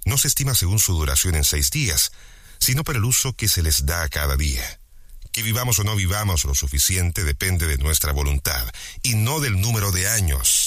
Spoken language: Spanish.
no se estima según su duración en 6 días, sino por el uso que se les da a cada día. Que vivamos o no vivamos lo suficiente depende de nuestra voluntad, y no del número de años